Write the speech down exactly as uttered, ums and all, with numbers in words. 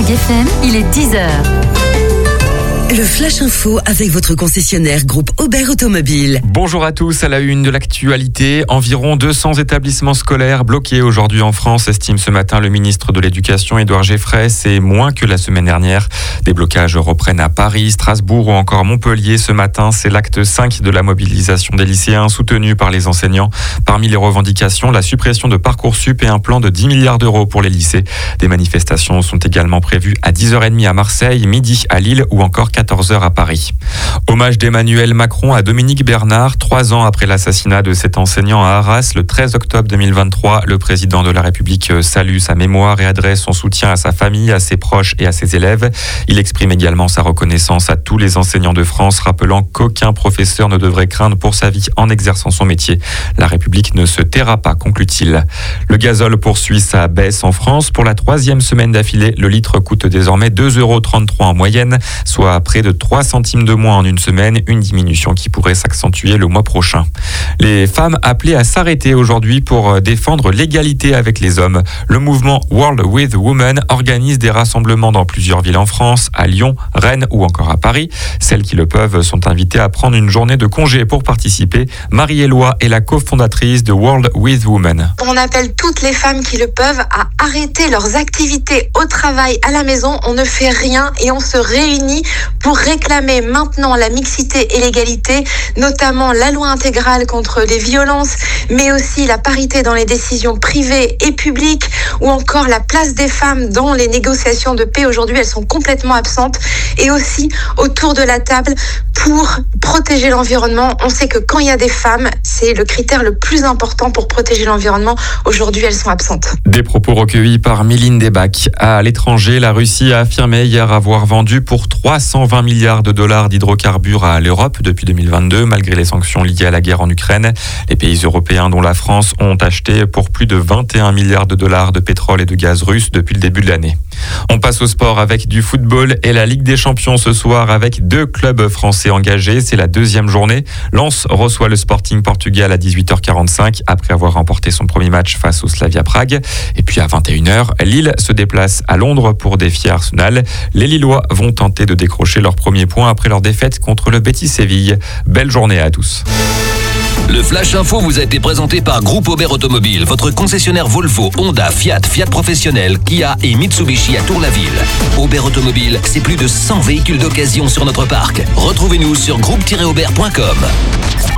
Mag F M, il est dix heures. Le Flash Info avec votre concessionnaire groupe Aubert Automobile. Bonjour à tous, à la une de l'actualité. Environ deux cents établissements scolaires bloqués aujourd'hui en France, estime ce matin le ministre de l'Éducation Édouard Geoffrey. C'est moins que la semaine dernière. Des blocages reprennent à Paris, Strasbourg ou encore Montpellier. Ce matin, c'est l'acte cinq de la mobilisation des lycéens soutenus par les enseignants. Parmi les revendications, la suppression de Parcoursup et un plan de dix milliards d'euros pour les lycées. Des manifestations sont également prévues à dix heures trente à Marseille, midi à Lille ou encore quatorze heures à Paris. Hommage d'Emmanuel Macron à Dominique Bernard. Trois ans après l'assassinat de cet enseignant à Arras, le treize octobre deux mille vingt-trois, le président de la République salue sa mémoire et adresse son soutien à sa famille, à ses proches et à ses élèves. Il exprime également sa reconnaissance à tous les enseignants de France, rappelant qu'aucun professeur ne devrait craindre pour sa vie en exerçant son métier. La République ne se taira pas, conclut-il. Le gazole poursuit sa baisse en France. Pour la troisième semaine d'affilée, le litre coûte désormais deux euros trente-trois en moyenne, soit près de trois centimes de moins en une semaine, une diminution qui pourrait s'accentuer le mois prochain. Les femmes appelées à s'arrêter aujourd'hui pour défendre l'égalité avec les hommes. Le mouvement World with Women organise des rassemblements dans plusieurs villes en France, à Lyon, Rennes ou encore à Paris. Celles qui le peuvent sont invitées à prendre une journée de congé pour participer. Marie-Éloi est la cofondatrice de World with Women. On appelle toutes les femmes qui le peuvent à arrêter leurs activités au travail, à la maison. On ne fait rien et on se réunit pour réclamer maintenant la mixité et l'égalité, notamment la loi intégrale contre les violences, mais aussi la parité dans les décisions privées et publiques, ou encore la place des femmes dans les négociations de paix. Aujourd'hui, elles sont complètement absentes. Et aussi autour de la table pour protéger l'environnement. On sait que quand il y a des femmes, c'est le critère le plus important pour protéger l'environnement. Aujourd'hui, elles sont absentes. Des propos recueillis par Méline Debac. À l'étranger, la Russie a affirmé hier avoir vendu pour trois cent vingt milliards de dollars d'hydrocarbures à l'Europe depuis deux mille vingt-deux, malgré les sanctions liées à la guerre en Ukraine. Les pays européens, dont la France, ont acheté pour plus de vingt et un milliards de dollars de pétrole et de gaz russe depuis le début de l'année. On passe au sport avec du football et la Ligue des Champions ce soir avec deux clubs français engagés. C'est la deuxième journée. Lens reçoit le Sporting Portugal à dix-huit heures quarante-cinq après avoir remporté son premier match face au Slavia Prague. Et puis à vingt et une heures, Lille se déplace à Londres pour défier Arsenal. Les Lillois vont tenter de décrocher leur premier point après leur défaite contre le Betis Séville. Belle journée à tous. Le Flash Info vous a été présenté par Groupe Aubert Automobile, votre concessionnaire Volvo, Honda, Fiat, Fiat Professionnel, Kia et Mitsubishi à Tour-la-Ville. Aubert Automobile, c'est plus de cent véhicules d'occasion sur notre parc. Retrouvez-nous sur groupe tiret aubert point com.